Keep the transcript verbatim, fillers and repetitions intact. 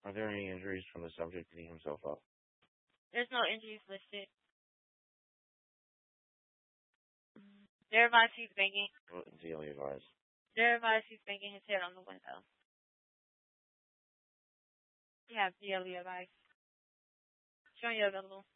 Are there any injuries from the subject beating himself up? There's no injuries listed. Thereby, he's banging. What daily advice? Thereby, he's banging his head on the window. You have daily advice. Show you available.